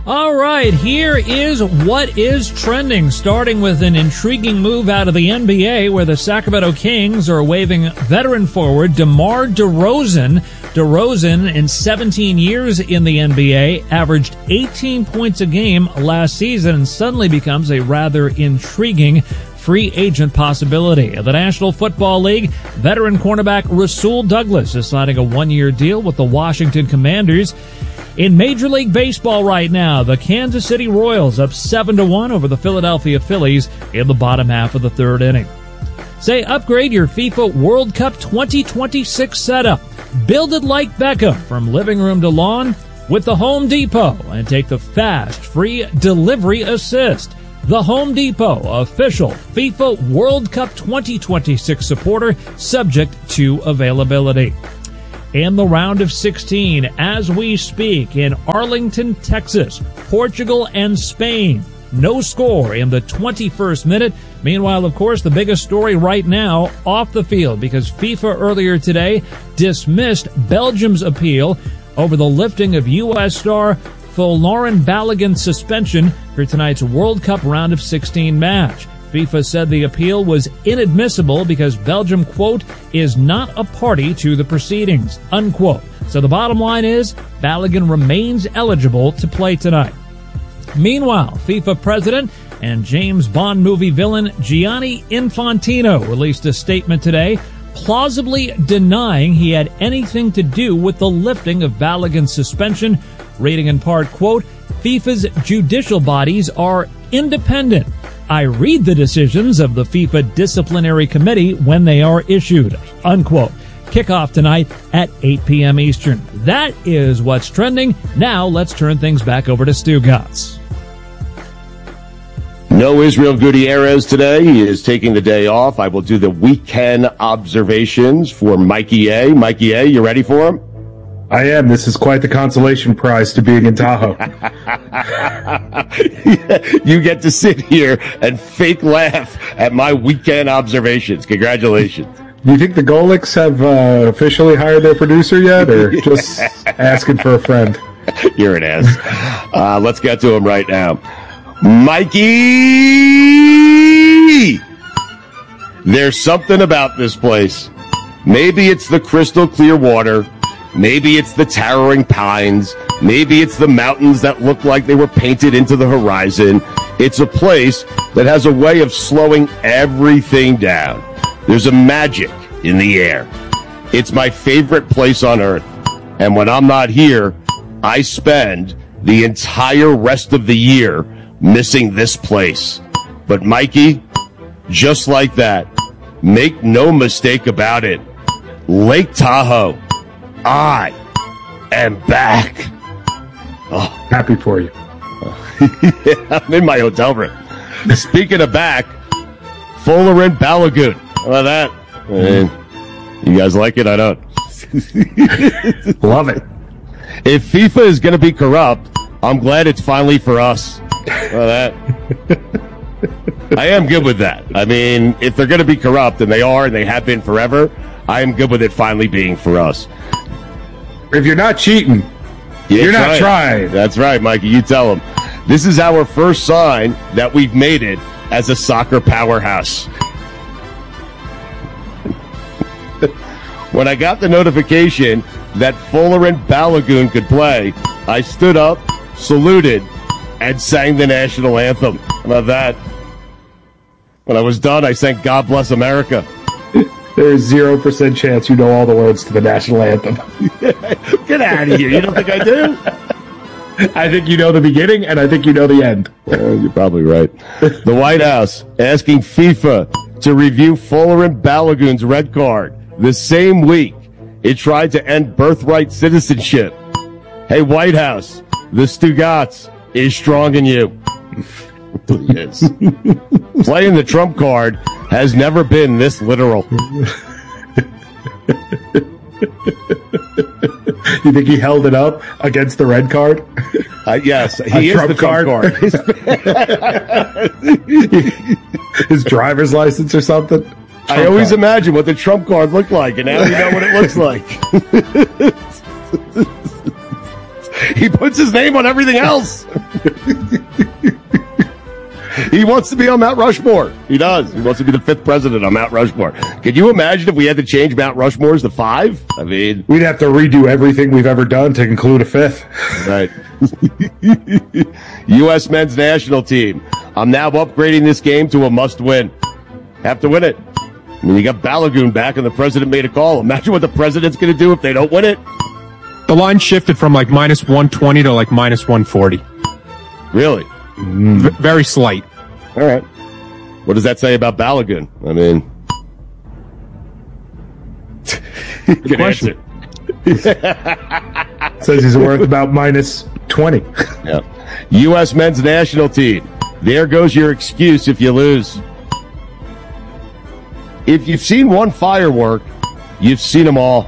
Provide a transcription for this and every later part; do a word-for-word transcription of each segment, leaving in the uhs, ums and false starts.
All right, here is what is trending, starting with an intriguing move out of the N B A where the Sacramento Kings are waving veteran forward DeMar DeRozan. DeRozan, in seventeen years in the N B A, averaged eighteen points a game last season and suddenly becomes a rather intriguing free agent possibility. The National Football League, veteran cornerback Rasul Douglas is signing a one-year deal with the Washington Commanders. In Major League Baseball right now, the Kansas City Royals up seven to one over the Philadelphia Phillies in the bottom half of the third inning. Say upgrade your FIFA World Cup twenty twenty-six setup. Build it like Beckham from living room to lawn with the Home Depot and take the fast, free delivery assist. The Home Depot, official FIFA World Cup twenty twenty-six supporter, subject to availability. In the round of sixteen, as we speak, in Arlington, Texas, Portugal and Spain. No score in the twenty-first minute. Meanwhile, of course, the biggest story right now off the field because FIFA earlier today dismissed Belgium's appeal over the lifting of U S star Folarin Balogun's suspension for tonight's World Cup round of sixteen match. FIFA said the appeal was inadmissible because Belgium, quote, is not a party to the proceedings, unquote. So the bottom line is Balogun remains eligible to play tonight. Meanwhile, FIFA president and James Bond movie villain Gianni Infantino released a statement today plausibly denying he had anything to do with the lifting of Balogun's suspension, reading in part, quote, FIFA's judicial bodies are independent. I read the decisions of the FIFA Disciplinary Committee when they are issued, unquote. Kickoff tonight at eight p.m. Eastern. That is what's trending. Now let's turn things back over to Stu Gatz. No Israel Gutierrez today. He is taking the day off. I will do the weekend observations for Mikey A. Mikey A, you ready for him? I am. This is quite the consolation prize to being in Tahoe. You get to sit here and fake laugh at my weekend observations. Congratulations. Do you think the Golics have uh, officially hired their producer yet, or just asking for a friend? You're an ass. Uh, let's get to him right now. Mikey! There's something about this place. Maybe it's the crystal clear water. Maybe it's the towering pines. Maybe it's the mountains that look like they were painted into the horizon. It's a place that has a way of slowing everything down. There's a magic in the air. It's my favorite place on earth. And when I'm not here, I spend the entire rest of the year missing this place. But Mikey, just like that, make no mistake about it, Lake Tahoe, I am back. Oh, happy for you. Yeah, I'm in my hotel room. Speaking of back, Folarin Balogun. How about that? Mm-hmm. You guys like it? I don't. Love it. If FIFA is going to be corrupt, I'm glad it's finally for us. How about that? I am good with that. I mean, if they're going to be corrupt, and they are, and they have been forever, I am good with it finally being for us. If you're not cheating, yeah, you're try not it. trying. That's right, Mikey. You tell them. This is our first sign that we've made it as a soccer powerhouse. When I got the notification that Folarin Balogun could play, I stood up, saluted, and sang the national anthem. How about that? When I was done, I sang God Bless America. There is zero percent chance you know all the words to the national anthem. Get out of here. You don't think I do? I think you know the beginning, and I think you know the end. Uh, you're probably right. The White House asking FIFA to review Folarin Balogun's red card the same week it tried to end birthright citizenship. Hey, White House, the Stugats is strong in you. He is. Playing the Trump card has never been this literal. You think he held it up against the red card? Uh, yes, he A is Trump the Trump card. His driver's license or something? Trump I always card. imagine what the Trump card looked like, and now we know what it looks like. He puts his name on everything else. He wants to be on Mount Rushmore. He does. He wants to be the fifth president on Mount Rushmore. Could you imagine if we had to change Mount Rushmores to five? I mean, we'd have to redo everything we've ever done to include a fifth. Right. U S men's national team. I'm now upgrading this game to a must-win. Have to win it. I mean, you got Balogun back, and the president made a call. Imagine what the president's going to do if they don't win it. The line shifted from like minus one twenty to like minus one forty. Really? Mm. V- very slight. All right. What does that say about Balogun? I mean, good question. Says he's worth about minus twenty. Yeah. U S men's national team. There goes your excuse if you lose. If you've seen one firework, you've seen them all.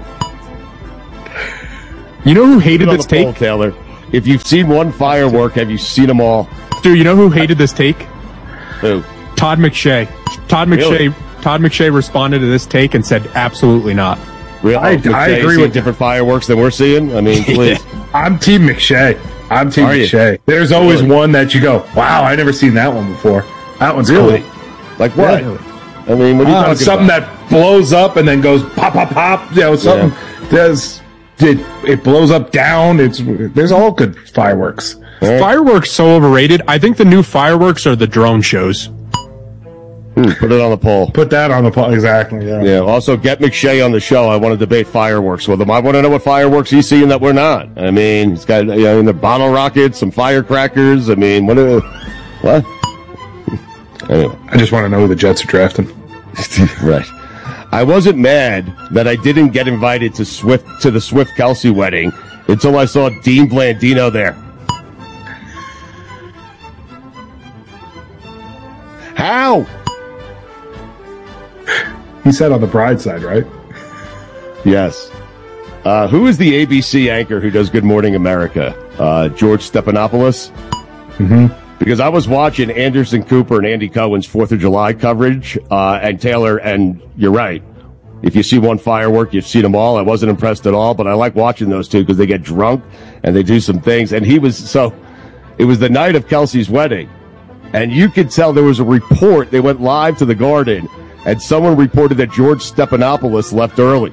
You know who hated Put on this the poll, take? Taylor. If you've seen one firework, have you seen them all? Dude, you know who hated this take? Who? Todd McShay. Todd McShay. Really? Todd McShay responded to this take and said, "Absolutely not." Really? I- Oh, I McShay agree seeing with- different fireworks than we're seeing. I mean, please. I'm Team McShay. I'm Team Are you? McShay. There's always Really? one that you go, wow, I never seen that one before. That one's Really? cool. Like what? Yeah. I mean, what are you Uh, talking something about? that blows up and then goes pop, pop, pop. You know, something does it, it blows up down. It's there's all good fireworks. Right. Fireworks so overrated. I think the new fireworks are the drone shows. Hmm, put it on the poll. Put that on the po- exactly. Yeah. Yeah. Also, get McShay on the show. I want to debate fireworks with him. I want to know what fireworks he's seeing that we're not. I mean, he's got, you know, in the bottle rockets, some firecrackers. I mean, what? Are, what? Anyway, I just want to know who the Jets are drafting. right. I wasn't mad that I didn't get invited to Swift to the Swift Kelsey wedding until I saw Dean Blandino there. How? He said on the bride side, right? Yes. Uh, who is the A B C anchor who does Good Morning America? Uh, George Stephanopoulos? Mm-hmm. Because I was watching Anderson Cooper and Andy Cohen's fourth of July coverage, uh, and Taylor, and you're right. If you see one firework, you've seen them all. I wasn't impressed at all, but I like watching those two because they get drunk and they do some things. And he was, so, it was the night of Kelsey's wedding. And you could tell there was a report. They went live to the Garden, and someone reported that George Stephanopoulos left early.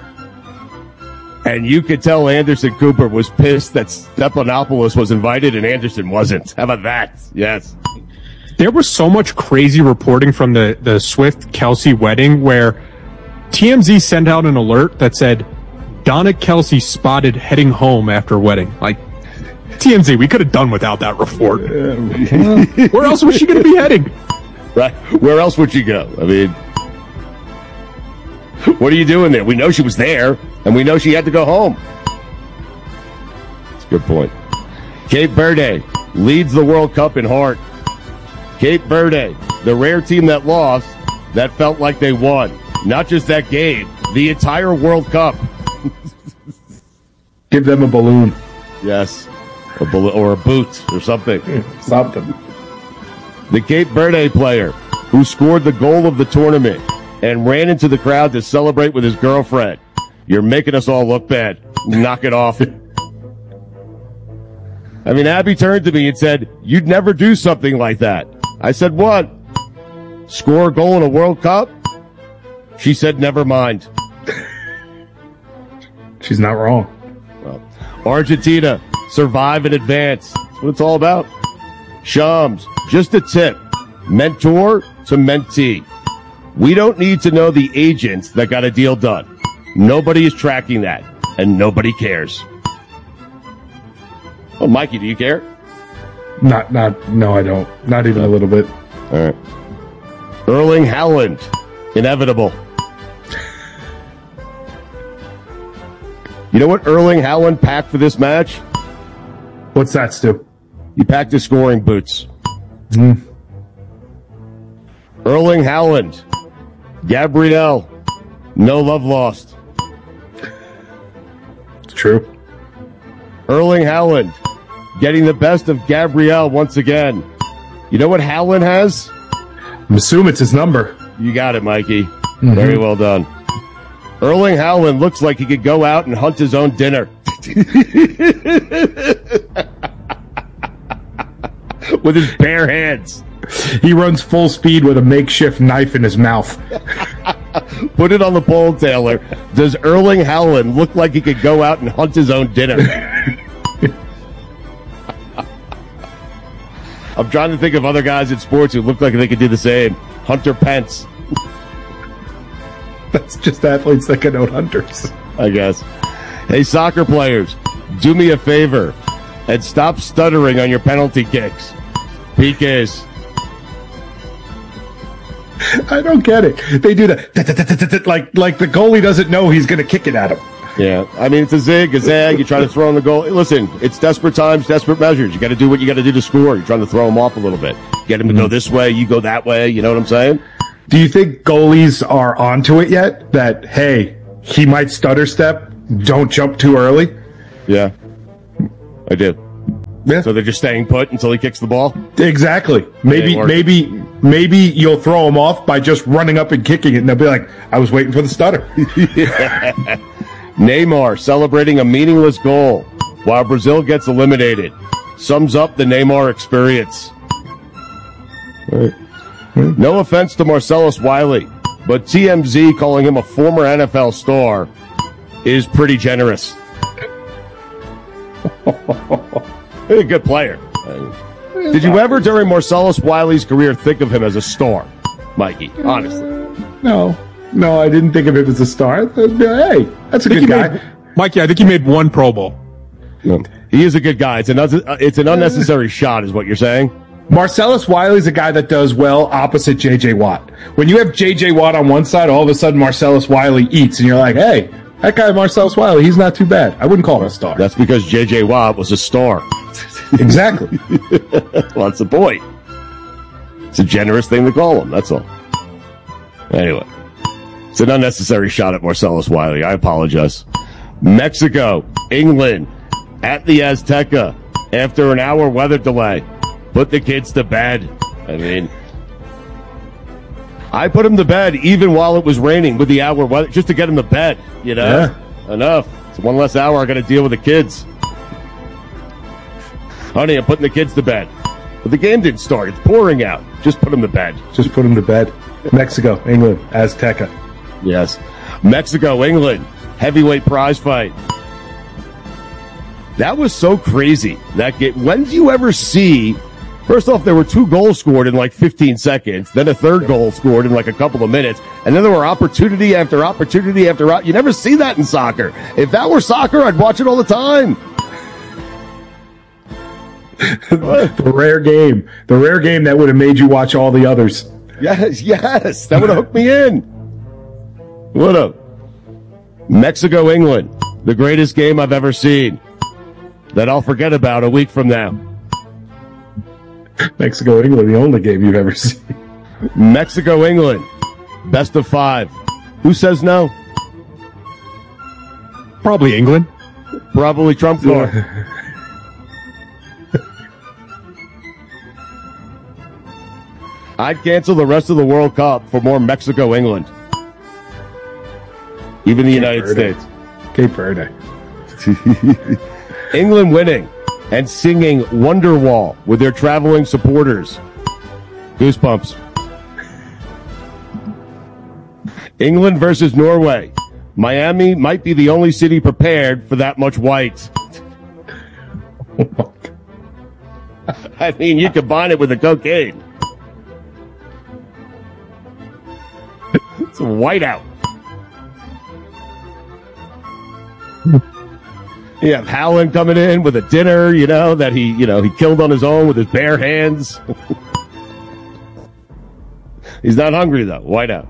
And you could tell Anderson Cooper was pissed that Stephanopoulos was invited and Anderson wasn't. How about that? Yes. There was so much crazy reporting from the, the Swift Kelsey wedding where T M Z sent out an alert that said Donna Kelsey spotted heading home after wedding. Like, T M Z, we could have done without that report. Where else was she going to be heading? Right. Where else would she go? I mean, what are you doing there? We know she was there, and we know she had to go home. That's a good point. Cape Verde leads the World Cup in heart. Cape Verde, the rare team that lost, that felt like they won. Not just that game, the entire World Cup. Give them a balloon. Yes. A balloon or a boot or something. Something. The Cape Verde player who scored the goal of the tournament and ran into the crowd to celebrate with his girlfriend. You're making us all look bad. Knock it off. I mean, Abby turned to me and said, "You'd never do something like that." I said, "What? Score a goal in a World Cup?" She said, "Never mind." She's not wrong. Well, Argentina, survive and advance. That's what it's all about. Shams, just a tip. Mentor to mentee. We don't need to know the agents that got a deal done. Nobody is tracking that, and nobody cares. Oh, Mikey, do you care? Not, not, no, I don't. Not even a little bit. All right. Erling Haaland, inevitable. You know what Erling Haaland packed for this match? What's that, Stu? He packed his scoring boots. Mm. Erling Haaland, Gabrielle, no love lost. It's true. Erling Haaland, getting the best of Gabrielle once again. You know what Haaland has? I'm assuming it's his number. You got it, Mikey. Mm-hmm. Very well done. Erling Haaland looks like he could go out and hunt his own dinner. with his bare hands. He runs full speed with a makeshift knife in his mouth. Put it on the poll, Taylor. Does Erling Haaland look like he could go out and hunt his own dinner? I'm trying to think of other guys in sports who look like they could do the same. Hunter Pence. That's just athletes that can out hunters, I guess. Hey, soccer players, do me a favor and stop stuttering on your penalty kicks. P Ks. I don't get it. They do that like like the goalie doesn't know he's going to kick it at him. Yeah, I mean, it's a zig, a zag. You try to throw in the goal. Listen, it's desperate times, desperate measures. You got to do what you got to do to score. You're trying to throw him off a little bit. Get him to go this way, you go that way. You know what I'm saying? Do you think goalies are onto it yet? That, hey, he might stutter step. Don't jump too early. Yeah, I do. Yeah. So they're just staying put until he kicks the ball? Exactly. Maybe, maybe, maybe you'll throw him off by just running up and kicking it, and they'll be like, I was waiting for the stutter. Neymar celebrating a meaningless goal while Brazil gets eliminated. Sums up the Neymar experience. Right. No offense to Marcellus Wiley, but T M Z calling him a former N F L star is pretty generous. He's a good player. Did you ever, during Marcellus Wiley's career, think of him as a star, Mikey? Honestly. No. No, I didn't think of him as a star. Hey, that's a good guy. Made, Mikey, I think he made one Pro Bowl. No. He is a good guy. It's an, it's an unnecessary shot, is what you're saying? Marcellus Wiley's a guy that does well opposite J J. Watt. When you have J J. Watt on one side, all of a sudden Marcellus Wiley eats, and you're like, hey, that guy Marcellus Wiley, he's not too bad. I wouldn't call him a star. That's because J J. Watt was a star. Exactly. Well, that's the point. It's a generous thing to call him, that's all. Anyway, it's an unnecessary shot at Marcellus Wiley. I apologize. Mexico, England, at the Azteca, after an hour weather delay. Put the kids to bed. I mean, I put them to bed even while it was raining with the hour weather, just to get them to bed, you know? Yeah. Enough. It's one less hour I got to deal with the kids. Honey, I'm putting the kids to bed. But the game didn't start. It's pouring out. Just put them to bed. Just put them to bed. Mexico, England, Azteca. Yes. Mexico, England, heavyweight prize fight. That was so crazy. That game. When do you ever see... First off, there were two goals scored in like fifteen seconds. Then a third goal scored in like a couple of minutes. And then there were opportunity after opportunity after opportunity. You never see that in soccer. If that were soccer, I'd watch it all the time. The rare game. The rare game that would have made you watch all the others. Yes, yes. That would have hooked me in. Would have. Mexico, England. The greatest game I've ever seen. That I'll forget about a week from now. Mexico, England, the only game you've ever seen. Mexico, England. Best of five. Who says no? Probably England. Probably Trump card. I'd cancel the rest of the World Cup for more Mexico, England. Even the Cape United Verde. States. Cape Verde. England winning and singing Wonderwall with their traveling supporters. Goosebumps. England versus Norway. Miami might be the only city prepared for that much white. I mean, you combine it with the cocaine. It's a whiteout. You have Haaland coming in with a dinner, you know, that he, you know, he killed on his own with his bare hands. He's not hungry, though. Whiteout.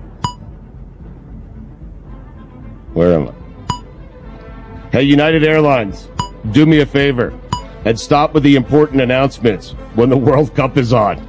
Where am I? Hey, United Airlines, do me a favor and stop with the important announcements when the World Cup is on.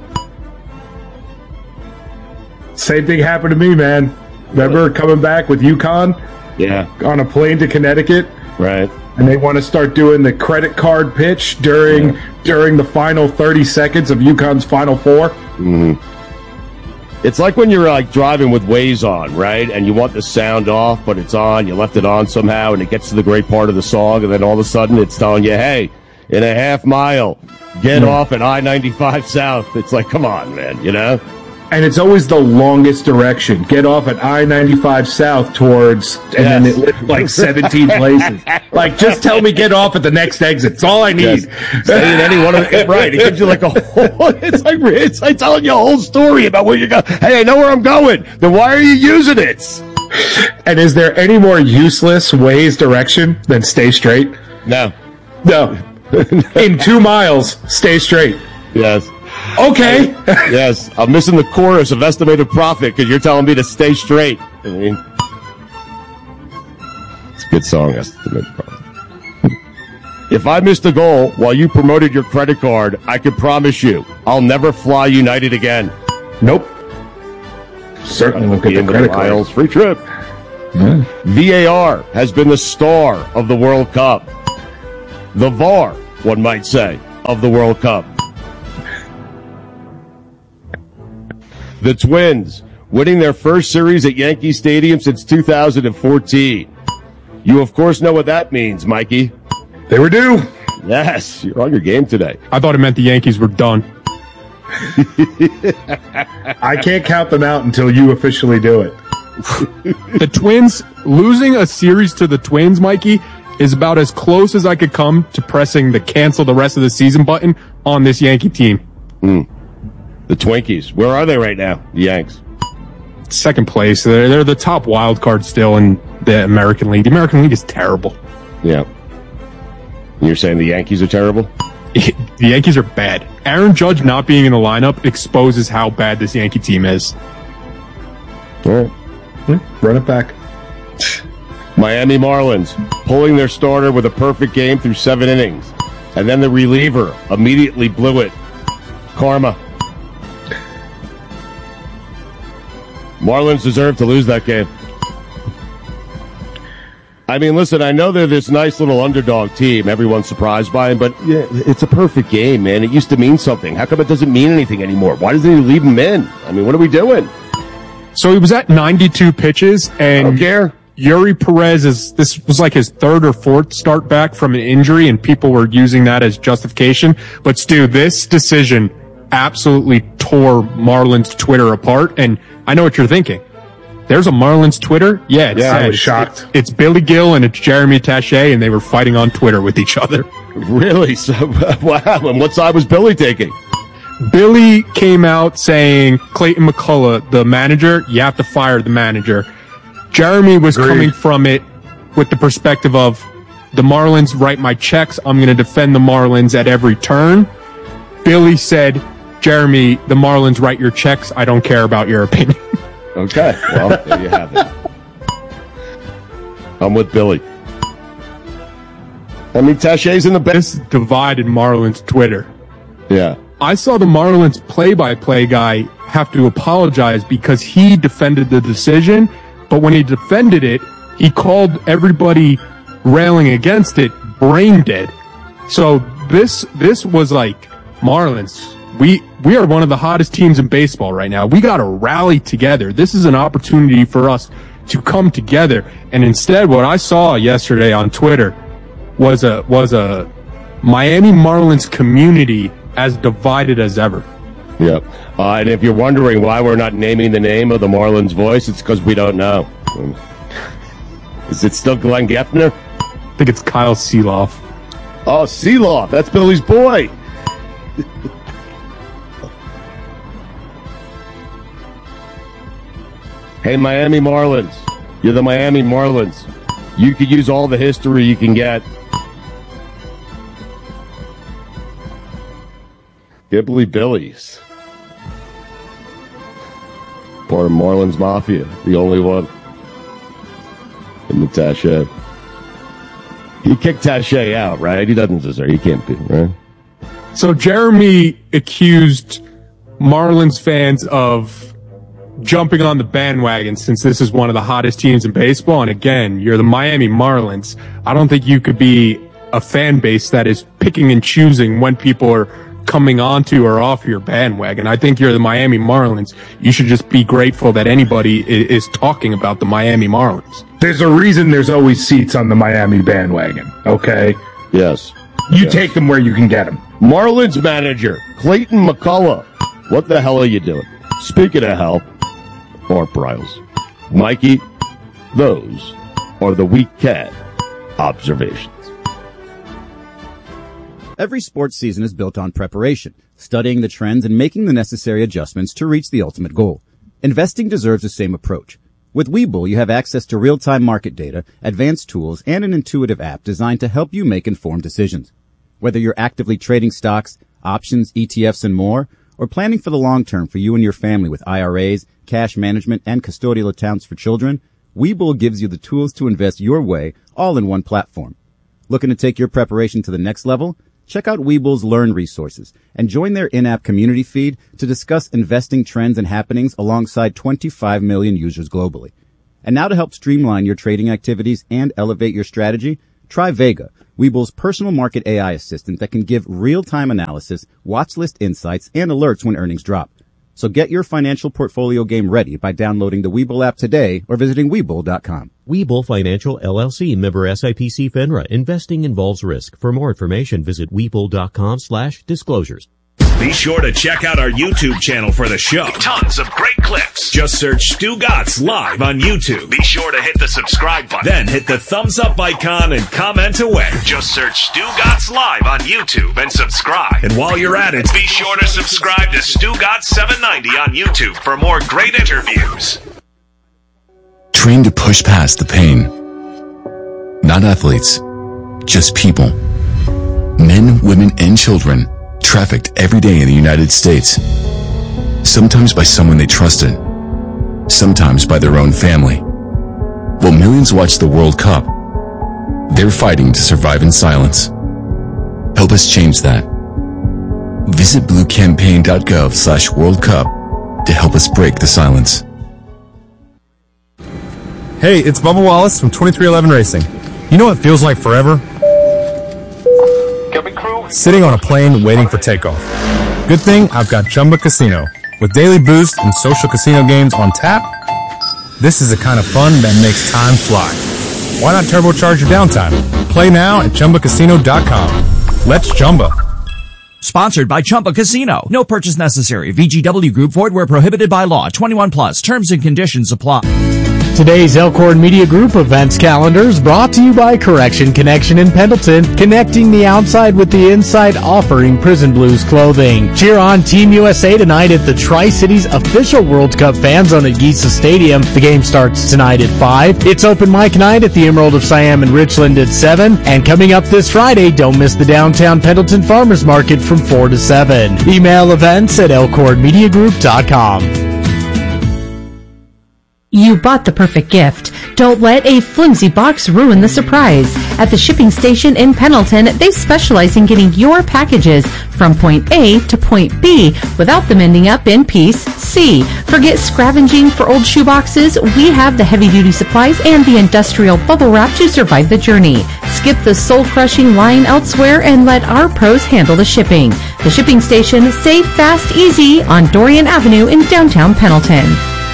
Same thing happened to me, man. Remember coming back with UConn? Yeah. On a plane to Connecticut? Right. And they want to start doing the credit card pitch during yeah. during the final thirty seconds of UConn's Final Four. Mm-hmm. It's like when you're like driving with Waze on, right? And you want the sound off, but it's on. You left it on somehow, and it gets to the great part of the song, and then all of a sudden it's telling you, hey, in a half mile, Get Mm. off at I ninety-five South. It's like, come on, man, you know? And it's always the longest direction. Get off at I ninety-five South towards, and Yes. then it lists like seventeen places. Like, just tell me get off at the next exit. It's all I need. Yes. Say in any one of the, right. It gives you like a whole, it's like, it's like telling you a whole story about where you're going. Hey, I know where I'm going. Then why are you using it? And is there any more useless Waze direction than stay straight? No. No. In two miles, stay straight. Yes. Okay. Yes. I'm missing the chorus of estimated profit because you're telling me to stay straight. I mean, it's a good song, estimated profit. If I missed a goal while you promoted your credit card, I can promise you I'll never fly United again. Nope. Certainly won't get the credit Miles, card. free trip. Yeah. V A R has been the star of the World Cup. The V A R, one might say, of the World Cup. The Twins, winning their first series at Yankee Stadium since two thousand fourteen. You, of course, know what that means, Mikey. They were due. Yes, you're on your game today. I thought it meant the Yankees were done. I can't count them out until you officially do it. The Twins, losing a series to the Twins, Mikey, is about as close as I could come to pressing the cancel the rest of the season button on this Yankee team. Mm. The Twinkies, where are they right now? The Yanks. Second place. They're, they're the top wild card still in the American League. The American League is terrible. Yeah. You're saying the Yankees are terrible? The Yankees are bad. Aaron Judge not being in the lineup exposes how bad this Yankee team is. All right. Run it back. Miami Marlins pulling their starter with a perfect game through seven innings. And then the reliever immediately blew it. Karma. Marlins deserve to lose that game. I mean, listen, I know they're this nice little underdog team. Everyone's surprised by them, but yeah, it's a perfect game, man. It used to mean something. How come it doesn't mean anything anymore? Why doesn't he leave him in? I mean, what are we doing? So he was at ninety-two pitches, I and don't care. Yuri Perez is, this was like his third or fourth start back from an injury, and people were using that as justification. But Stu, this decision absolutely tore Marlins Twitter apart, and I know what you're thinking. There's a Marlins Twitter? Yeah, it's, Yeah, I uh, was it's, shocked. It's Billy Gill and it's Jeremy Taché, and they were fighting on Twitter with each other. Really? So, wow. And what side was Billy taking? Billy came out saying, Clayton McCullough, the manager, you have to fire the manager. Jeremy was Agreed. coming from it with the perspective of, the Marlins write my checks, I'm going to defend the Marlins at every turn. Billy said, Jeremy, the Marlins write your checks, I don't care about your opinion. Okay. Well, there you have it. I'm with Billy. I mean, Taché's in the best. This divided Marlins Twitter. Yeah. I saw the Marlins play-by-play guy have to apologize because he defended the decision, but when he defended it, he called everybody railing against it brain dead. So this this was like, Marlins, we we are one of the hottest teams in baseball right now. We got to rally together. This is an opportunity for us to come together. And instead, what I saw yesterday on Twitter was a was a Miami Marlins community as divided as ever. Yep. Uh, and if you're wondering why we're not naming the name of the Marlins voice, it's because we don't know. Is it still Glenn Geffner? I think it's Kyle Seeloff. Oh, Seeloff. That's Billy's boy. Hey, Miami Marlins. You're the Miami Marlins. You could use all the history you can get. Can't believe Billy's part of Marlins Mafia, the only one. And the Taché. He kicked Taché out, right? He doesn't deserve. He can't be, right? So Jeremy accused Marlins fans of jumping on the bandwagon since this is one of the hottest teams in baseball. And again, you're the Miami Marlins. I don't think you could be a fan base that is picking and choosing when people are coming onto or off your bandwagon. I think you're the Miami Marlins. You should just be grateful that anybody is talking about the Miami Marlins. There's a reason there's always seats on the Miami bandwagon, okay? Yes. You Yes. take them where you can get them. Marlins manager, Clayton McCullough. What the hell are you doing? Speaking of hell, or Bryles. Mikey, those are the weekend observations. Every sports season is built on preparation, studying the trends and making the necessary adjustments to reach the ultimate goal. Investing deserves the same approach. With Webull, you have access to real-time market data, advanced tools, and an intuitive app designed to help you make informed decisions. Whether you're actively trading stocks, options, E T Fs, and more, or planning for the long term for you and your family with I R As, cash management, and custodial accounts for children, Webull gives you the tools to invest your way, all in one platform. Looking to take your preparation to the next level? Check out Webull's Learn resources and join their in-app community feed to discuss investing trends and happenings alongside twenty-five million users globally. And now to help streamline your trading activities and elevate your strategy, try Vega, Webull's personal market A I assistant that can give real-time analysis, watch list insights, and alerts when earnings drop. So get your financial portfolio game ready by downloading the Webull app today or visiting Webull dot com. Webull Financial, L L C, member S I P C FINRA. Investing involves risk. For more information, visit Webull dot com slash disclosures. Be sure to check out our YouTube channel for the show. Tons of great clips. Just search Stu Gatz Live on YouTube. Be sure to hit the subscribe button. Then hit the thumbs up icon and comment away. Just search Stu Gatz Live on YouTube and subscribe. And while you're at it, be sure to subscribe to Stu Gatz seven ninety on YouTube for more great interviews. Train to push past the pain. Not athletes, just people. Men, women, and children trafficked every day in the United States. Sometimes by someone they trusted, sometimes by their own family. While millions watch the World Cup, they're fighting to survive in silence. Help us change that. Visit blue campaign dot gov slash World Cup to help us break the silence. Hey, it's Bubba Wallace from twenty-three eleven Racing. You know what feels like forever? Sitting on a plane waiting for takeoff. Good thing I've got Chumba Casino. With daily boost and social casino games on tap, this is the kind of fun that makes time fly. Why not turbocharge your downtime? Play now at Chumba Casino dot com. Let's Chumba. Sponsored by Chumba Casino. No purchase necessary. V G W Group. Void where prohibited by law. twenty-one plus. Terms and conditions apply. Today's Elkhorn Media Group events calendar is brought to you by Correction Connection in Pendleton, connecting the outside with the inside, offering Prison Blues clothing. Cheer on Team U S A tonight at the Tri-Cities official World Cup fan zone at Giza Stadium. The game starts tonight at five. It's open mic night at the Emerald of Siam in Richland at seven. And coming up this Friday, don't miss the downtown Pendleton Farmers Market from four to seven. Email events at elkhorn media group dot com. You bought the perfect gift. Don't let a flimsy box ruin the surprise. At the shipping station in Pendleton, they specialize in getting your packages from point A to point B without them ending up in piece C. Forget scavenging for old shoeboxes. We have the heavy-duty supplies and the industrial bubble wrap to survive the journey. Skip the soul-crushing line elsewhere and let our pros handle the shipping. The shipping station, safe, fast, easy on Dorian Avenue in downtown Pendleton.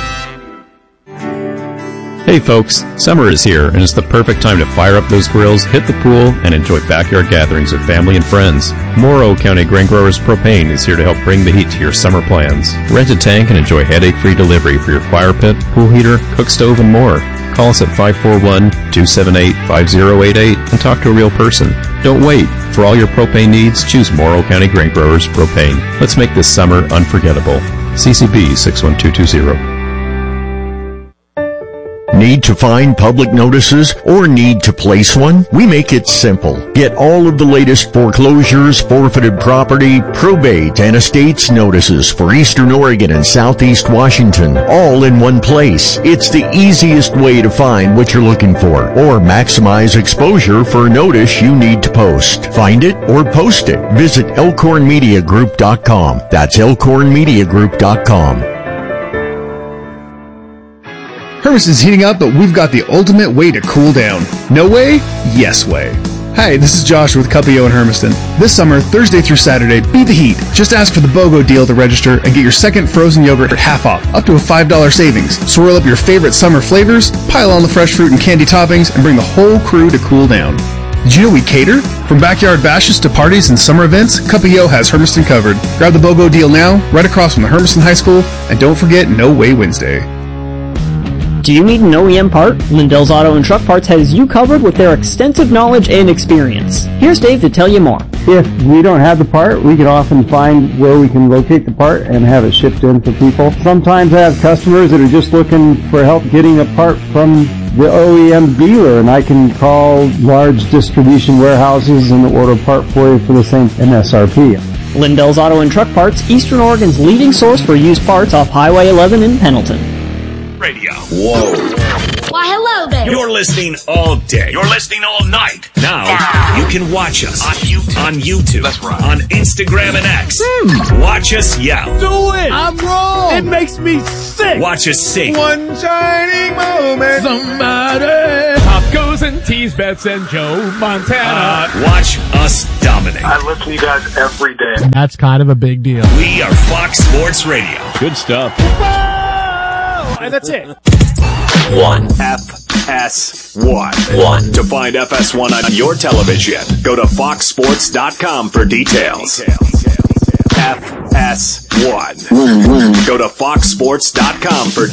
Hey folks, summer is here and it's the perfect time to fire up those grills, hit the pool, and enjoy backyard gatherings with family and friends. Morrow County Grain Growers Propane is here to help bring the heat to your summer plans. Rent a tank and enjoy headache-free delivery for your fire pit, pool heater, cook stove, and more. Call us at five four one, two seven eight, five zero eight eight and talk to a real person. Don't wait. For all your propane needs, choose Morrow County Grain Growers Propane. Let's make this summer unforgettable. C C B six one two two zero. Need to find public notices or need to place one? We make it simple. Get all of the latest foreclosures, forfeited property, probate, and estates notices for Eastern Oregon and Southeast Washington, all in one place. It's the easiest way to find what you're looking for or maximize exposure for a notice you need to post. Find it or post it. Visit elkhorn media group dot com. That's elkhorn media group dot com. Hermiston's heating up, but we've got the ultimate way to cool down. No way? Yes way. Hi, this is Josh with Cuppio in Hermiston. This summer, Thursday through Saturday, beat the heat. Just ask for the BOGO deal to register and get your second frozen yogurt half off, up to a five dollars savings. Swirl up your favorite summer flavors, pile on the fresh fruit and candy toppings, and bring the whole crew to cool down. Did you know we cater? From backyard bashes to parties and summer events, Cup of Yo has Hermiston covered. Grab the BOGO deal now, right across from the Hermiston High School, and don't forget No Way Wednesday. Do you need an O E M part? Lindell's Auto and Truck Parts has you covered with their extensive knowledge and experience. Here's Dave to tell you more. If we don't have the part, we can often find where we can locate the part and have it shipped in for people. Sometimes I have customers that are just looking for help getting a part from the O E M dealer, and I can call large distribution warehouses and order a part for you for the same M S R P. Lindell's Auto and Truck Parts, Eastern Oregon's leading source for used parts off Highway eleven in Pendleton. Radio. Whoa. Why, hello there. You're listening all day. You're listening all night. Now, you can watch us on YouTube. On YouTube. That's right. On Instagram and X. Hmm. Watch us yell. Do it. I'm wrong. It makes me sick. Watch us sing. One shining moment. Somebody. Pop goes and tease Bets and Joe Montana. Uh, watch us dominate. I listen to you guys every day. That's kind of a big deal. We are Fox Sports Radio. Good stuff. And that's it. One. F S one. One. To find F S one on your television, go to fox sports dot com for details. F S one. Go to fox sports dot com for